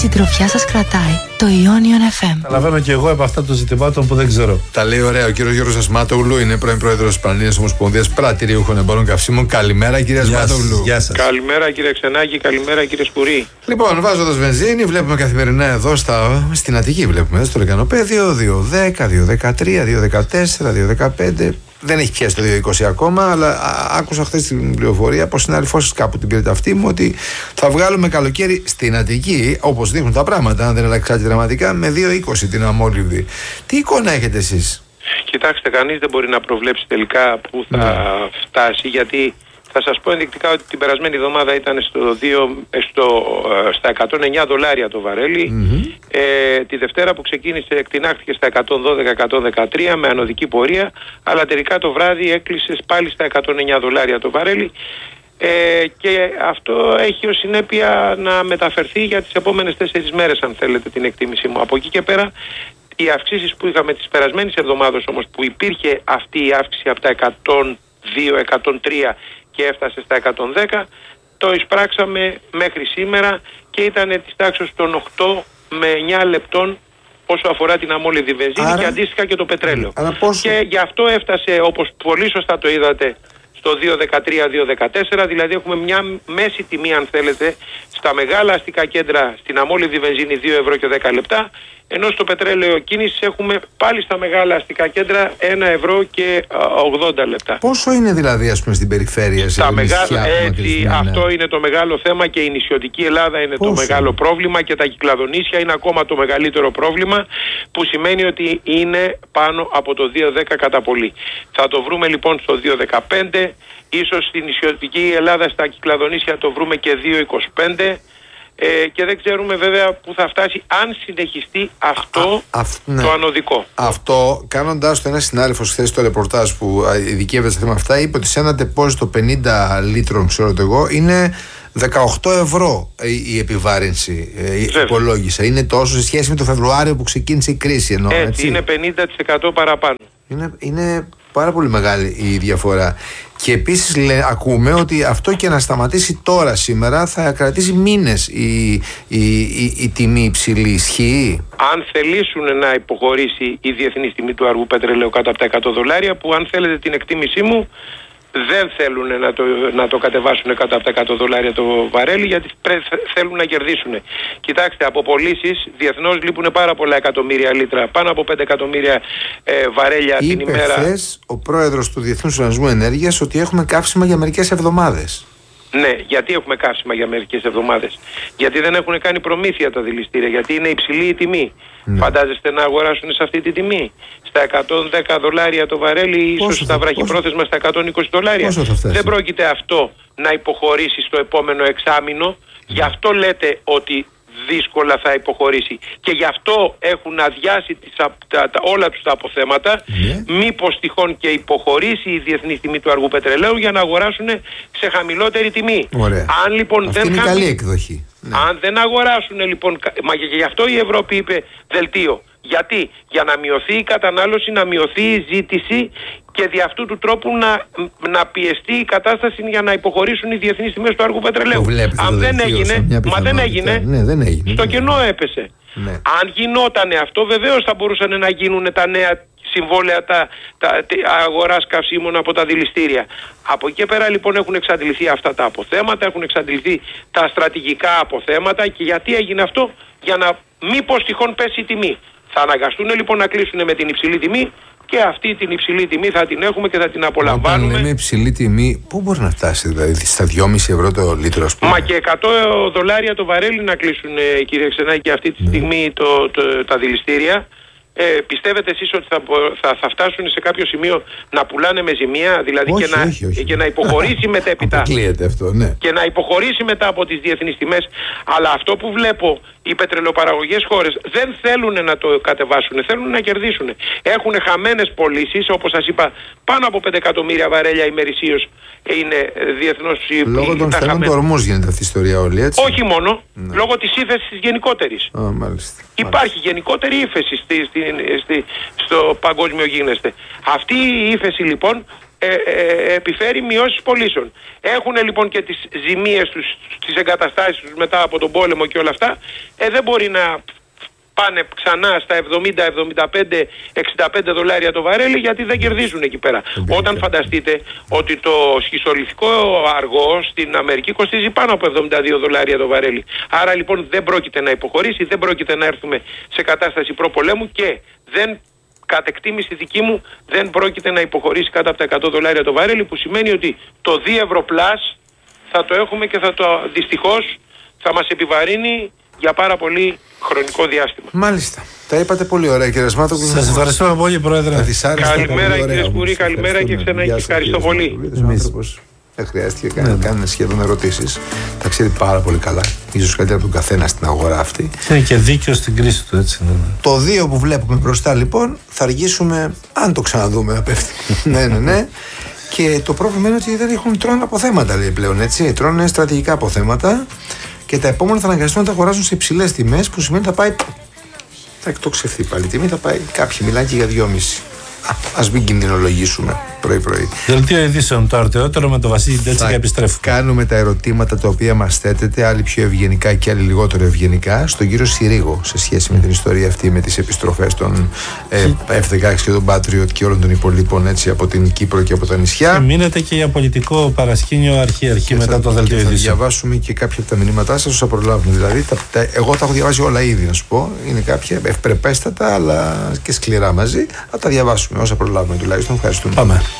συντροφιά σας κρατάει το Ionion FM. Καταλαβαίνω και εγώ από αυτά των ζητημάτων που δεν ξέρω. Τα λέει ωραία ο κύριος Γιώργος Ασμάτογλου, είναι πρώην πρόεδρος της Πανελλήνιας Ομοσπονδίας Πρατηριούχων Εμπόρων Καυσίμων. Καλημέρα, κύριε Ασμάτογλου. Γεια σας. Καλημέρα, κύριε Ξενάκη, καλημέρα, κύριε Σπουρή. Λοιπόν, βάζοντας βενζίνη, βλέπουμε καθημερινά εδώ στην Αττική, βλέπουμε στο Λεκανοπέδιο 2.10, 2.13, 2.14, 2.15. Δεν έχει πιάσει το 2.20 ακόμα, αλλά άκουσα χθες την πληροφορία από συνάδελφός σας, κάπου την πήρε αυτή μου, ότι θα βγάλουμε καλοκαίρι στην Αττική, όπως δείχνουν τα πράγματα, αν δεν αλλάξει κάτι δραματικά, με 2.20 την αμόλυβδη. Τι εικόνα έχετε εσείς? Κοιτάξτε, κανείς δεν μπορεί να προβλέψει τελικά πού θα φτάσει, γιατί θα σας πω ενδεικτικά ότι την περασμένη εβδομάδα ήταν στα $109 το βαρέλι. Τη Δευτέρα που ξεκίνησε εκτινάχθηκε στα 112-113 με ανωδική πορεία, αλλά τελικά το βράδυ έκλεισε πάλι στα $109 το βαρέλι. Και αυτό έχει ως συνέπεια να μεταφερθεί για τις επόμενες 4 μέρες, αν θέλετε την εκτίμησή μου. Από εκεί και πέρα, οι αυξήσεις που είχαμε τις περασμένες εβδομάδες όμως, που υπήρχε αυτή η αύξηση από τα 102-103 και έφτασε στα 110, το εισπράξαμε μέχρι σήμερα και ήταν της τάξης των 8 με 9 λεπτών όσο αφορά την αμόλυβδη βενζίνη και αντίστοιχα και το πετρέλαιο. Και γι' αυτό έφτασε, όπως πολύ σωστά το είδατε, στο 2.13-2.14, δηλαδή έχουμε μια μέση τιμή, αν θέλετε, στα μεγάλα αστικά κέντρα στην αμόλυβδη βενζίνη 2 ευρώ και 10 λεπτά, ενώ στο πετρέλαιο κίνησης έχουμε πάλι στα μεγάλα αστικά κέντρα 1 ευρώ και 80 λεπτά. Πόσο είναι δηλαδή, ας πούμε, στην περιφέρεια, σε νησιά, αυτό είναι το μεγάλο θέμα, και η νησιωτική Ελλάδα είναι το μεγάλο πρόβλημα, και τα κυκλαδονήσια είναι ακόμα το μεγαλύτερο πρόβλημα, που σημαίνει ότι είναι πάνω από το 2.10 κατά πολύ. Θα το βρούμε λοιπόν στο 2.15, ίσως στην νησιωτική Ελλάδα στα κυκλαδονήσια το βρούμε και 2.25, και δεν ξέρουμε βέβαια που θα φτάσει αν συνεχιστεί αυτό το ανωδικό. Αυτό, κάνοντας το ένα συνάδελφος χθες στο ρεπορτάζ που ειδικεύεται στα θέματα αυτά, είπε ότι σε ένα τεπόζιτο 50 λίτρων, ξέρω το εγώ, είναι 18 ευρώ η επιβάρυνση, υπολόγισα. Είναι τόσο σε σχέση με το Φεβρουάριο που ξεκίνησε η κρίση. Έτσι, είναι 50% παραπάνω. Είναι πάρα πολύ μεγάλη η διαφορά. Και επίσης ακούμε ότι αυτό και να σταματήσει τώρα σήμερα θα κρατήσει μήνες η τιμή υψηλή. Ισχύει? Αν θελήσουν να υποχωρήσει η διεθνής τιμή του αργού πετρελαίου κάτω από τα $100, που αν θέλετε την εκτίμησή μου δεν θέλουν να το κατεβάσουν κάτω από τα $100 το βαρέλι, γιατί θέλουν να κερδίσουν. Κοιτάξτε, από πωλήσεις διεθνώς λείπουν πάρα πολλά εκατομμύρια λίτρα, πάνω από 5 εκατομμύρια βαρέλια την ημέρα. Είπε χθες ο πρόεδρος του Διεθνούς Οργανισμού Ενέργειας ότι έχουμε καύσιμα για μερικές εβδομάδες. Ναι, γιατί έχουμε καύσιμα για μερικές εβδομάδες? Γιατί δεν έχουν κάνει προμήθεια τα δηληστήρια, γιατί είναι υψηλή η τιμή. Φαντάζεστε να αγοράσουν σε αυτή τη τιμή? Στα $110 το βαρέλι, ίσως στα βραχυπρόθεσμα στα $120. Δεν πρόκειται αυτό να υποχωρήσει στο επόμενο εξάμηνο. Γι' αυτό λέτε ότι δύσκολα θα υποχωρήσει, και γι' αυτό έχουν αδειάσει όλα τους τα αποθέματα. Μήπως τυχόν και υποχωρήσει η διεθνή τιμή του αργού πετρελαίου για να αγοράσουν σε χαμηλότερη τιμή. Αν λοιπόν αυτή είναι καλή εκδοχή. Αν δεν αγοράσουν λοιπόν, μα και γι' αυτό η Ευρώπη είπε δελτίο. Γιατί? Για να μειωθεί η κατανάλωση, να μειωθεί η ζήτηση, και δι' αυτού του τρόπου να πιεστεί η κατάσταση για να υποχωρήσουν οι διεθνείς τιμές του αργού πετρελαίου. Αν δεν έγινε, δεν έγινε, στο κενό έπεσε. Αν γινότανε αυτό, βεβαίως θα μπορούσαν να γίνουν τα νέα συμβόλαια αγοράς καυσίμων από τα δηληστήρια. Από εκεί πέρα λοιπόν έχουν εξαντληθεί αυτά τα αποθέματα, έχουν εξαντληθεί τα στρατηγικά αποθέματα. Και γιατί έγινε αυτό? Για να μήπως τυχόν πέσει η τιμή. Θα αναγκαστούν λοιπόν να κλείσουν με την υψηλή τιμή, και αυτή την υψηλή τιμή θα την έχουμε και θα την απολαμβάνουμε. Όταν λέμε υψηλή τιμή, πού μπορεί να φτάσει, δηλαδή στα 2,5 ευρώ το λίτρο, ας πούμε? Μα και $100 το βαρέλι να κλείσουν, κύριε Ξενάκη, αυτή τη στιγμή τα δηληστήρια. Πιστεύετε εσείς ότι θα φτάσουν σε κάποιο σημείο να πουλάνε με ζημία, δηλαδή όχι. Και να υποχωρήσει μετέπειτα? Αποκλείεται αυτό, ναι. Και να υποχωρήσει μετά από τις διεθνείς τιμές. Αλλά αυτό που βλέπω, οι πετρελαιοπαραγωγές χώρες δεν θέλουν να το κατεβάσουν, θέλουν να κερδίσουν. Έχουν χαμένες πωλήσεις, όπως σας είπα, πάνω από 5 εκατομμύρια βαρέλια ημερησίως είναι διεθνώς. Λόγω των στενών του ορμούς γίνεται αυτή η ιστορία όλη, έτσι? Όχι μόνο, λόγω της ύφεσης γενικότερης. Υπάρχει γενικότερη ύφεση στο παγκόσμιο γίγνεσθε. Αυτή η ύφεση λοιπόν επιφέρει μειώσεις πωλήσεων. Έχουν λοιπόν και τις ζημίες τους, τις εγκαταστάσεις τους μετά από τον πόλεμο και όλα αυτά. Δεν μπορεί να πάνε ξανά στα 70, 75, 65 δολάρια το βαρέλι, γιατί δεν κερδίζουν εκεί πέρα. Όταν φανταστείτε ότι το σχιστολιθικό αργό στην Αμερική κοστίζει πάνω από 72 δολάρια το βαρέλι. Άρα λοιπόν δεν πρόκειται να υποχωρήσει, δεν πρόκειται να έρθουμε σε κατάσταση προπολέμου και δεν, κατ' εκτίμηση δική μου, δεν πρόκειται να υποχωρήσει κάτω από τα 100 δολάρια το βαρέλι, που σημαίνει ότι το 2 ευρώ πλάς θα το έχουμε και δυστυχώς θα μας επιβαρύνει για πάρα πολύ χρονικό διάστημα. Μάλιστα. Τα είπατε πολύ ωραία, κύριε Ασμάτογλου. Σας ευχαριστώ πολύ, Πρόεδρε. Καλημέρα, κύριε Σκουρή, καλημέρα και ξανά και ευχαριστώ πολύ. Δεν χρειάστηκε καν σχεδόν ερωτήσεις. Τα ξέρει πάρα πολύ καλά. Ίσως καλύτερα από τον καθένα στην αγορά αυτή. Είναι και δίκαιο στην κρίση του, έτσι. Το 2 που βλέπουμε μπροστά, λοιπόν, θα αργήσουμε, αν το ξαναδούμε, να πέφτει. Ναι. Και το πρόβλημα είναι ότι δεν έχουν τρώνε αποθέματα, λέει πλέον, έτσι. Τρώνε στρατηγικά αποθέματα. Και τα επόμενα θα αναγκαστούν να τα αγοράζουν σε υψηλές τιμές, που σημαίνει θα πάει. Θα εκτοξευθεί πάλι η τιμή, θα πάει. Κάποιοι μιλάνε και για 2,5. Ας μην κινδυνολογήσουμε πρωί-πρωί. Δελτίο ειδήσεων, το αρτεότερο με το Βασίλη Ντέτσικα επιστρέφουμε. Κάνουμε τα ερωτήματα τα οποία μας θέτετε, άλλοι πιο ευγενικά και άλλοι λιγότερο ευγενικά, στον κύριο Συρίγο, σε σχέση με την ιστορία αυτή, με τις επιστροφές των F-16 και των Patriot και όλων των υπολείπων, έτσι, από την Κύπρο και από τα νησιά. Και μείνετε και για πολιτικό παρασκήνιο αρχή μετά το δελτίο ειδήσεων. Θα διαβάσουμε και κάποια από τα μηνύματά σας όσα προλάβουμε. Δηλαδή, εγώ τα έχω διαβάσει όλα ήδη, να σου πω. Είναι κάποια ευπρεπέστατα, αλλά και σκληρά μαζί. Θα τα διαβάσουμε όσα προλάβουμε τουλάχιστον. Ευχαριστούμε. Πάμε.